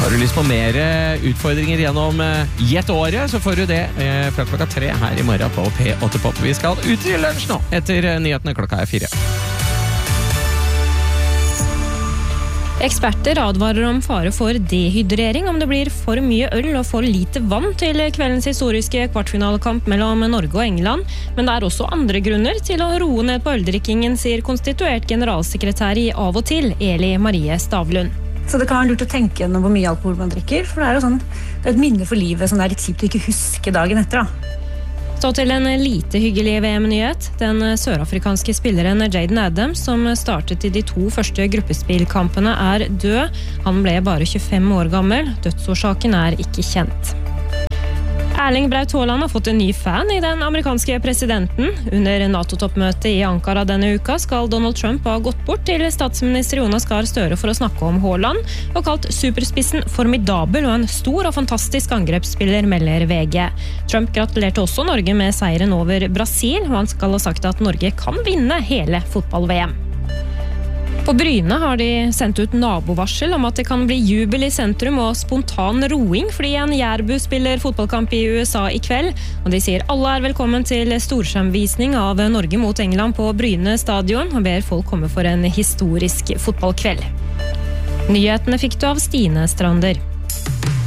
Har du lyst på mer utfordringer gjennom Gjett året, så får du det fra klokka 3 her i morgen på P8 Pop. Vi skal ut i lunsj nå, etter nyhetene klokka 4. Eksperter advarer om fare for dehydrering om det blir for mye øl og for lite vann til kveldens historiske kvartfinalekamp mellom Norge og England. Men det er også andre grunner til å roe ned på øldrikkingen, sier konstituert generalsekretær i Av og til, Eli Marie Stavlund. Så det kan være lurt å tenke gjennom hvor mye alkohol man drikker, for det er jo sånn, det er et minne for livet som det er litt kjipt å ikke huske dagen etter da. Så til en lite hyggelig VM-nyhet. Den sørafrikanske spilleren Jaden Adams, som startet i de 2 første gruppespillkampene, er død. Han ble bare 25 år gammel. Dødsårsaken er ikke kjent. Erling Braut Haaland har fått en ny fan i den amerikanske presidenten. Under NATO-toppmøtet i Ankara denne uka skal Donald Trump ha gått bort til statsminister Jonas Gahr Støre for å snakke om Haaland, og kalt superspissen formidabel og en stor og fantastisk angrepsspiller, melder VG. Trump gratulerte også Norge med seieren over Brasil, og han skal ha sagt at Norge kan vinne hele fotball-VM. På Bryne har de sendt ut nabovarsel om at det kan bli jubel i sentrum og spontan roing fordi en jærbu spiller fotballkamp i USA i kveld. Og de sier alle er velkommen til storskjermvisning av Norge mot England på Bryne stadion og ber folk komme for en historisk fotballkveld. Nyhetene fikk du av Stine Strander.